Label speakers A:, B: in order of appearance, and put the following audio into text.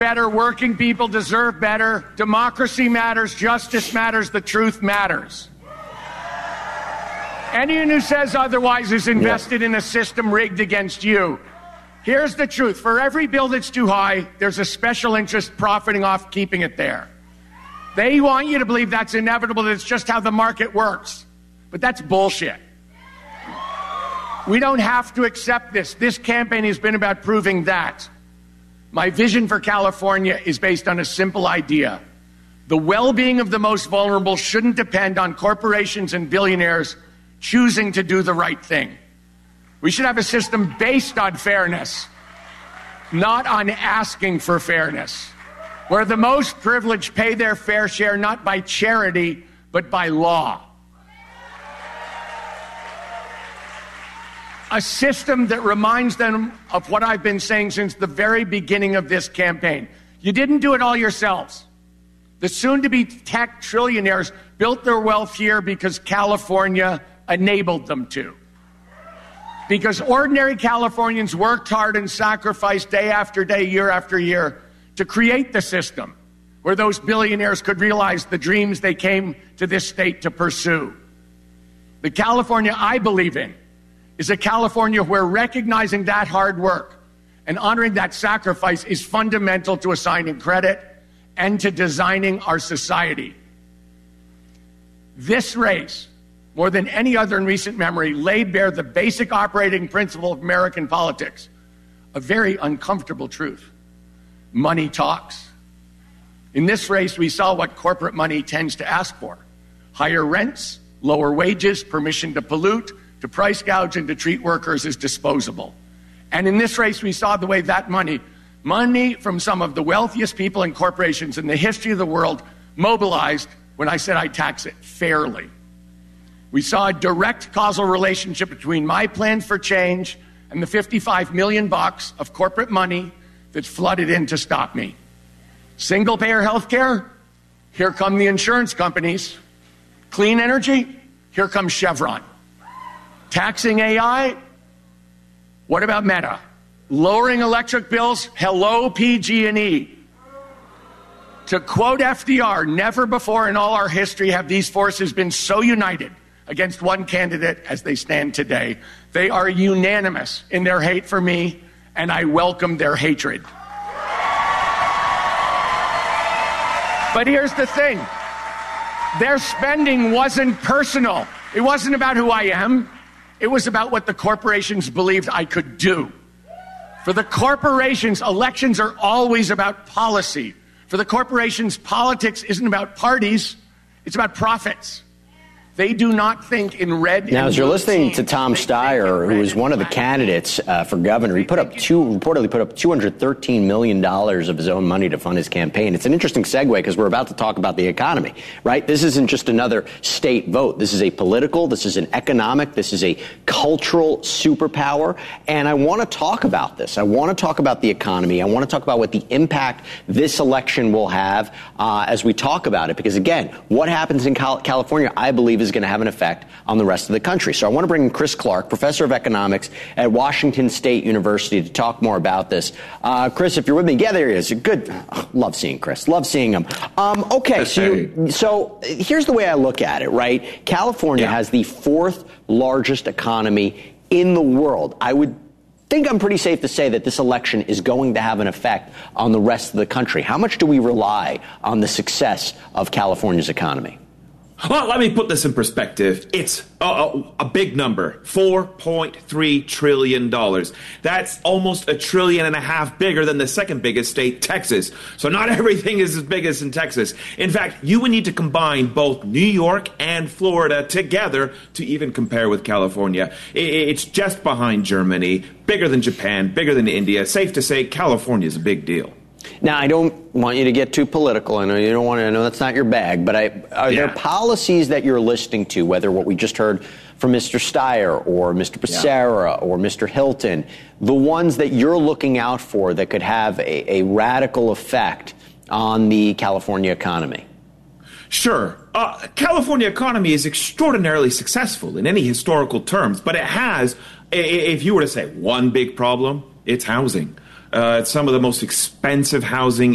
A: better. Working people deserve better. Democracy matters. Justice matters. The truth matters. Anyone who says otherwise is invested in a system rigged against you. Here's the truth. For every bill that's too high, there's a special interest profiting off keeping it there. They want you to believe that's inevitable, that it's just how the market works. But that's bullshit. We don't have to accept this. This campaign has been about proving that. My vision for California is based on a simple idea. The well-being of the most vulnerable shouldn't depend on corporations and billionaires choosing to do the right thing. We should have a system based on fairness, not on asking for fairness, where the most privileged pay their fair share not by charity, but by law. A system that reminds them of what I've been saying since the very beginning of this campaign. You didn't do it all yourselves. The soon-to-be tech trillionaires built their wealth here because California enabled them to. Because ordinary Californians worked hard and sacrificed day after day, year after year, to create the system where those billionaires could realize the dreams they came to this state to pursue. The California I believe in is a California where recognizing that hard work and honoring that sacrifice is fundamental to assigning credit and to designing our society. This race, more than any other in recent memory, laid bare the basic operating principle of American politics, a very uncomfortable truth. Money talks. In this race, we saw what corporate money tends to ask for: higher rents, lower wages, permission to pollute, to price gouge, and to treat workers as disposable. And in this race, we saw the way that money from some of the wealthiest people and corporations in the history of the world mobilized when I said I'd tax it fairly. We saw a direct causal relationship between my plan for change and the $55 million of corporate money that flooded in to stop me. Single-payer health care? Here come the insurance companies. Clean energy? Here comes Chevron. Taxing AI? What about Meta? Lowering electric bills? Hello, PG&E. To quote FDR, never before in all our history have these forces been so united against one candidate as they stand today. They are unanimous in their hate for me, and I welcome their hatred. But here's the thing. Their spending wasn't personal. It wasn't about who I am. It was about what the corporations believed I could do. For the corporations, elections are always about policy. For the corporations, politics isn't about parties, it's about profits. They do not think in red.
B: Now, as you're listening to Tom Steyer, who is one of the candidates for governor, he reportedly put up $213 million of his own money to fund his campaign. It's an interesting segue because we're about to talk about the economy, right? This isn't just another state vote. This is a political, this is an economic, this is a cultural superpower. And I want to talk about this. I want to talk about the economy. I want to talk about what the impact this election will have as we talk about it. Because, again, what happens in California, I believe, is going to have an effect on the rest of the country. So I want to bring in Chris Clark, professor of economics at Washington State University, to talk more about this. Chris, if you're with me, yeah, there he is. Good. Love seeing Chris. Love seeing him. Okay, so here's the way I look at it, right? California has the fourth largest economy in the world. I would think I'm pretty safe to say that this election is going to have an effect on the rest of the country. How much do we rely on the success of California's economy?
C: Well, let me put this in perspective. It's a big number, $4.3 trillion. That's almost $1.5 trillion bigger than the second biggest state, Texas. So not everything is as big as in Texas. In fact, you would need to combine both New York and Florida together to even compare with California. It's just behind Germany, bigger than Japan, bigger than India. Safe to say California is a big deal.
B: Now, I don't want you to get too political. I know you don't want to. I know that's not your bag. But are there policies that you're listening to, whether what we just heard from Mr. Steyer or Mr. Becerra or Mr. Hilton, the ones that you're looking out for that could have a radical effect on the California economy?
C: Sure. California economy is extraordinarily successful in any historical terms, but it has, if you were to say one big problem, it's housing. It's some of the most expensive housing